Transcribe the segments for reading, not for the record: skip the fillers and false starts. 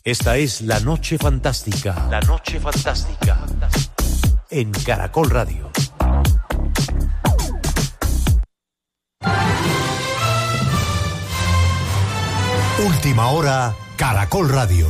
Esta es La Noche Fantástica. La Noche Fantástica. En Caracol Radio. Última hora, Caracol Radio.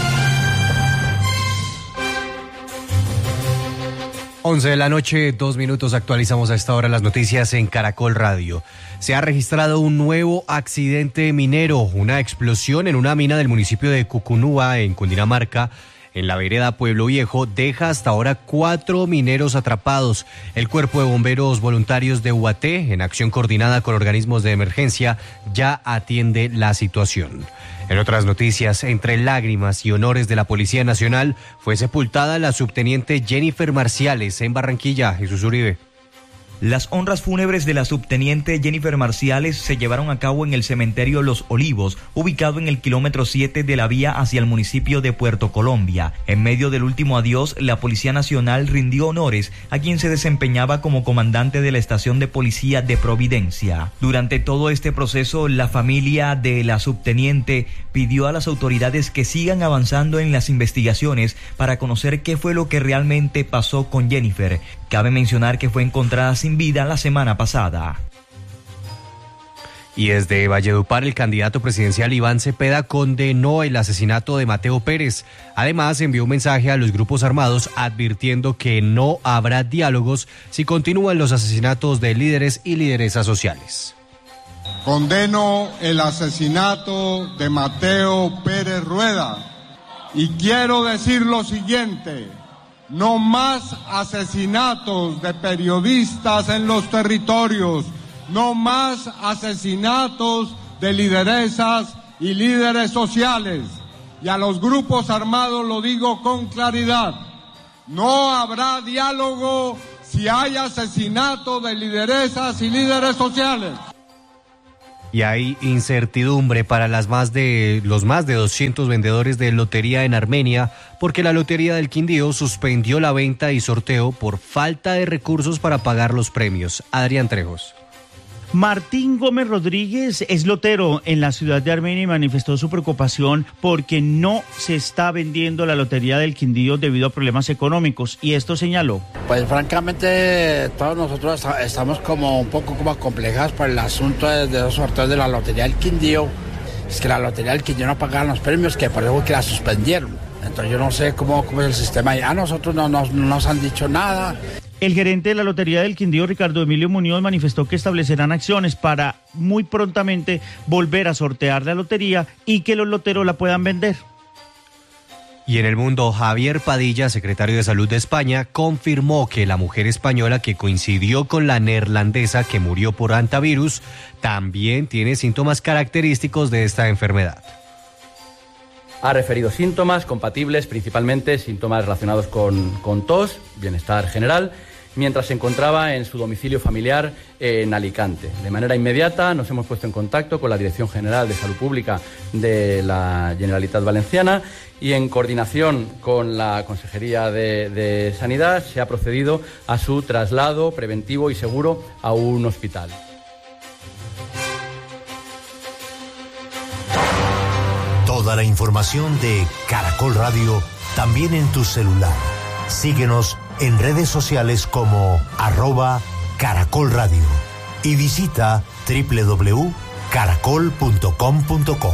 11 de la noche, 2 minutos, actualizamos a esta hora las noticias en Caracol Radio. Se ha registrado un nuevo accidente minero, una explosión en una mina del municipio de Cucunúa, en Cundinamarca, en la vereda Pueblo Viejo, deja hasta ahora 4 mineros atrapados. El Cuerpo de Bomberos Voluntarios de Ubaté, en acción coordinada con organismos de emergencia, ya atiende la situación. En otras noticias, entre lágrimas y honores de la Policía Nacional, fue sepultada la subteniente Jennifer Marciales en Barranquilla. Jesús Uribe. Las honras fúnebres de la subteniente Jennifer Marciales se llevaron a cabo en el cementerio Los Olivos, ubicado en el kilómetro 7 de la vía hacia el municipio de Puerto Colombia. En medio del último adiós, la Policía Nacional rindió honores a quien se desempeñaba como comandante de la estación de policía de Providencia. Durante todo este proceso, la familia de la subteniente pidió a las autoridades que sigan avanzando en las investigaciones para conocer qué fue lo que realmente pasó con Jennifer. Cabe mencionar que fue encontrada sin vida la semana pasada. Y desde Valledupar, el candidato presidencial Iván Cepeda condenó el asesinato de Mateo Pérez. Además, envió un mensaje a los grupos armados advirtiendo que no habrá diálogos si continúan los asesinatos de líderes y lideresas sociales. Condeno el asesinato de Mateo Pérez Rueda y quiero decir lo siguiente: no más asesinatos de periodistas en los territorios, no más asesinatos de lideresas y líderes sociales. Y a los grupos armados lo digo con claridad: no habrá diálogo si hay asesinato de lideresas y líderes sociales. Y hay incertidumbre para los más de 200 vendedores de lotería en Armenia, porque la Lotería del Quindío suspendió la venta y sorteo por falta de recursos para pagar los premios. Adrián Trejos. Martín Gómez Rodríguez es lotero en la ciudad de Armenia y manifestó su preocupación porque no se está vendiendo la Lotería del Quindío debido a problemas económicos, y esto señaló. Pues francamente todos nosotros estamos como un poco como acomplejados por el asunto de los sorteos de la Lotería del Quindío. Es que la Lotería del Quindío no pagaban los premios, que por eso que la suspendieron. Entonces yo no sé cómo es el sistema ahí. A nosotros no nos han dicho nada. El gerente de la Lotería del Quindío, Ricardo Emilio Muñoz, manifestó que establecerán acciones para muy prontamente volver a sortear la lotería y que los loteros la puedan vender. Y en el mundo, Javier Padilla, secretario de Salud de España, confirmó que la mujer española que coincidió con la neerlandesa que murió por hantavirus también tiene síntomas característicos de esta enfermedad. Ha referido síntomas compatibles, principalmente síntomas relacionados con tos, bienestar general, mientras se encontraba en su domicilio familiar en Alicante. De manera inmediata nos hemos puesto en contacto con la Dirección General de Salud Pública de la Generalitat Valenciana y en coordinación con la Consejería de Sanidad se ha procedido a su traslado preventivo y seguro a un hospital. Toda la información de Caracol Radio también en tu celular. Síguenos en redes sociales como @Caracol Radio y visita www.caracol.com.co.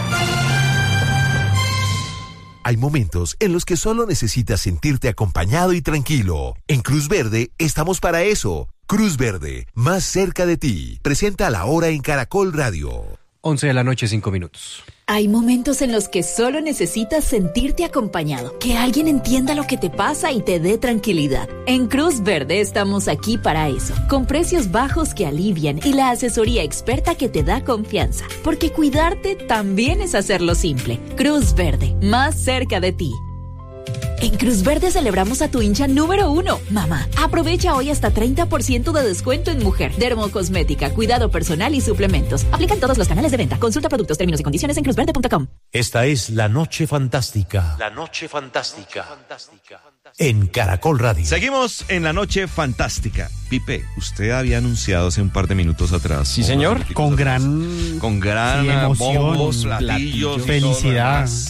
Hay momentos en los que solo necesitas sentirte acompañado y tranquilo. En Cruz Verde estamos para eso. Cruz Verde, más cerca de ti. Presenta La Hora en Caracol Radio. 11 de la noche, 5 minutos. Hay momentos en los que solo necesitas sentirte acompañado, que alguien entienda lo que te pasa y te dé tranquilidad. En Cruz Verde estamos aquí para eso, con precios bajos que alivian y la asesoría experta que te da confianza, porque cuidarte también es hacerlo simple. Cruz Verde, más cerca de ti. En Cruz Verde celebramos a tu hincha número 1, mamá. Aprovecha hoy hasta 30% de descuento en mujer, dermocosmética, cuidado personal y suplementos. Aplican todos los canales de venta. Consulta productos, términos y condiciones en cruzverde.com. Esta es La Noche Fantástica. La Noche Fantástica. En Caracol Radio. Seguimos en La Noche Fantástica. Pipe, usted había anunciado hace un par de minutos atrás. Sí, señor. Con gran emoción, bombos, platillos, felicidad.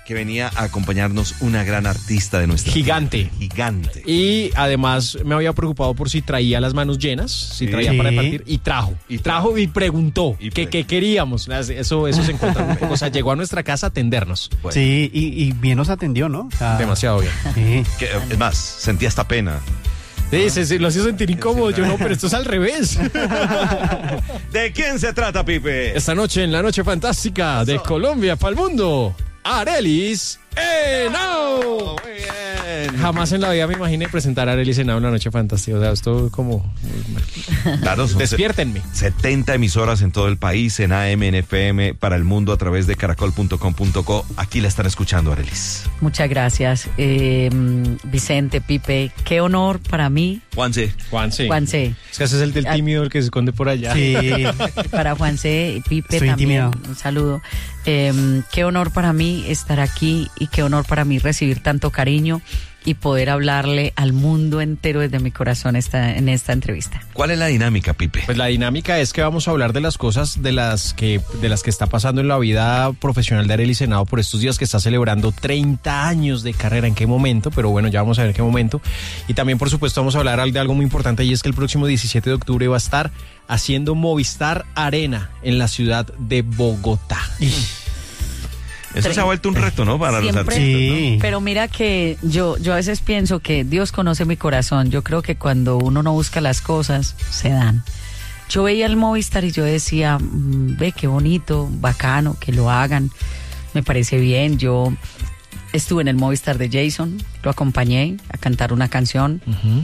que venía a acompañarnos una gran artista de nuestra Gigante. Gigante. Y además me había preocupado por si traía las manos llenas, si traía para repartir, y trajo y preguntó qué queríamos. Eso se encuentra un poco. O sea, llegó a nuestra casa a atendernos. Bueno. Sí, y bien nos atendió, ¿no? O sea, demasiado bien. Sí. Es más, sentía esta pena. Sí, lo hacía sentir incómodo. Yo no, pero esto es al revés. ¿De quién se trata, Pipe? Esta noche, en la Noche Fantástica de Colombia para el Mundo, Arelis Henao. Muy bien. Jamás en la vida me imaginé presentar a Arelis Henao en la Noche Fantástica. O sea, esto como... Claro, despiértenme. 70 emisoras en todo el país, en AM, en FM, para el mundo a través de caracol.com.co. Aquí la están escuchando, Arelis. Muchas gracias, Vicente, Pipe. Qué honor para mí. Juanse. Es que ese es el del tímido, el que se esconde por allá. Sí. Para Juanse y Pipe Estoy también. intimidado. Un saludo. Qué honor para mí estar aquí y qué honor para mí recibir tanto cariño y poder hablarle al mundo entero desde mi corazón en esta entrevista. ¿Cuál es la dinámica, Pipe? Pues la dinámica es que vamos a hablar de las cosas de las que está pasando en la vida profesional de Arelis Henao por estos días que está celebrando 30 años de carrera. ¿En qué momento? Pero bueno, ya vamos a ver en qué momento. Y también, por supuesto, vamos a hablar de algo muy importante, y es que el próximo 17 de octubre va a estar haciendo Movistar Arena en la ciudad de Bogotá. Eso se ha vuelto un reto, ¿no? Para siempre, los artistas, ¿no? Pero mira que yo a veces pienso que Dios conoce mi corazón. Yo creo que cuando uno no busca las cosas, se dan. Yo veía el Movistar y yo decía, ve qué bonito, bacano, que lo hagan. Me parece bien. Yo estuve en el Movistar de Jason, lo acompañé a cantar una canción.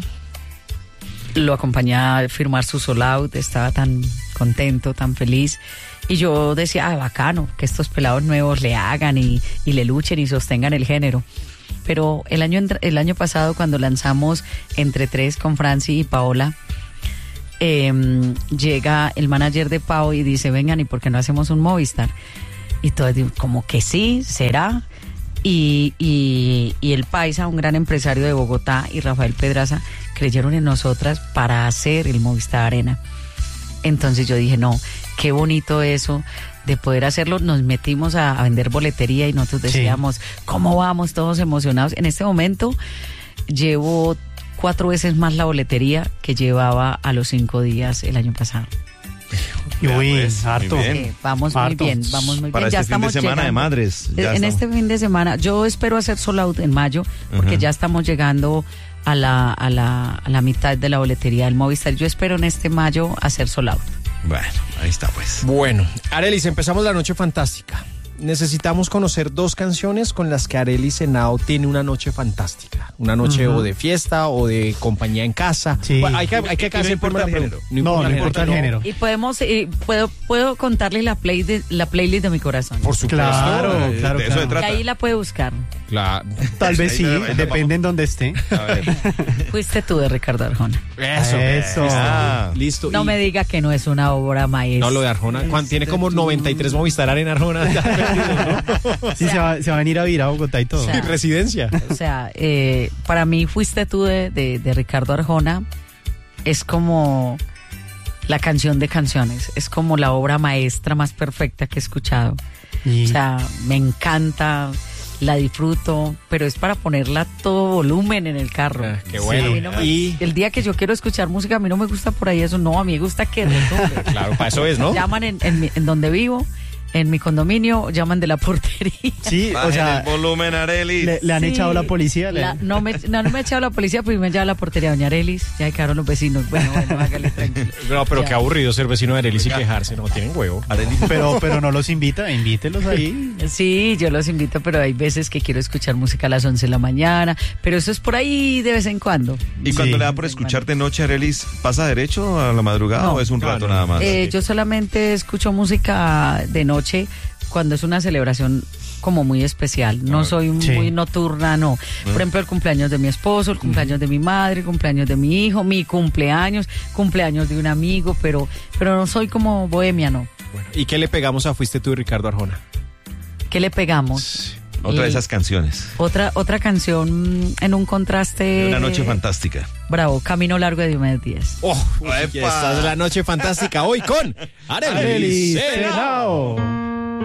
Lo acompañé a firmar su sold out, estaba tan contento, tan feliz. Y yo decía, bacano, que estos pelados nuevos le hagan y le luchen y sostengan el género. Pero el año pasado, cuando lanzamos Entre Tres con Franci y Paola, llega el manager de Pau y dice, vengan, ¿y por qué no hacemos un Movistar? Y todos digo, como que sí, será. Y el Paisa, un gran empresario de Bogotá, y Rafael Pedraza creyeron en nosotras para hacer el Movistar Arena. Entonces yo dije, no, qué bonito eso de poder hacerlo. Nos metimos a vender boletería y nosotros decíamos, ¿cómo vamos? Todos emocionados. En este momento llevo 4 veces más la boletería que llevaba a los 5 días el año pasado. Uy, harto. Vamos muy bien, Para ya este fin de semana llegando. de madres. Este fin de semana, yo espero hacer sold out en mayo, porque ya estamos llegando a la mitad de la boletería del Movistar. Yo espero en este mayo hacer sold out. Bueno, ahí está pues. Bueno, Arelis, empezamos la Noche Fantástica. Necesitamos conocer 2 canciones con las que Arelis Henao tiene una noche fantástica. Una noche o de fiesta o de compañía en casa. Sí. Bueno, hay que hacer primero la pregunta. No importa el género. Y puedo contarle la playlist de mi corazón. Por supuesto. Claro. De eso se Y trata. ahí la puede buscar. Claro. Tal vez sí, Ahí depende en dónde esté. A ver. Fuiste tú de Ricardo Arjona. Eso. Listo. No me diga que no es una obra maestra. No, lo de Arjona. Tiene como 93 Movistar Arena Arjona. Sí, se va a venir a vivir a Bogotá y todo. O sea, Residencia. O sea, para mí Fuiste tú de Ricardo Arjona es como la canción de canciones, es como la obra maestra más perfecta que he escuchado. O sea, me encanta, la disfruto, pero es para ponerla a todo volumen en el carro. Qué bueno. A mí no me- el día que yo quiero escuchar música, a mí no me gusta por ahí eso, no, a mí me gusta que retumbe. Claro, para eso es, ¿no? Llaman en donde vivo, en mi condominio, llaman de la portería. Sí, o sea, el volumen, Arelis. le han Sí, echado la policía. no me ha echado la policía, pues me ha echado la portería. Doña Arelis, ya quedaron los vecinos. Bueno, hágale tranquilo. No, pero Ya. qué aburrido ser vecino de Arelis y quejarse. No, tienen huevo. Pero no los invítelos ahí. Sí, yo los invito, pero hay veces que quiero escuchar música a las 11 de la mañana, pero eso es por ahí de vez en cuando. ¿Y cuando le da por escucharte noche, Arelis, pasa derecho a la madrugada No. o es un rato nada más? Yo solamente escucho música de noche cuando es una celebración como muy especial. No soy muy nocturna, no. Por ejemplo, el cumpleaños de mi esposo, el cumpleaños de mi madre, el cumpleaños de mi hijo, mi cumpleaños de un amigo, pero no soy como bohemia, no. Bueno, ¿y qué le pegamos a Fuiste tú, Ricardo Arjona? ¿Qué le pegamos? Otra de esas canciones. Otra canción en un contraste. De una noche fantástica. Bravo, Camino Largo de Diomedes Díaz. Esta es la Noche Fantástica hoy con Arelis Arelis Henao. Henao.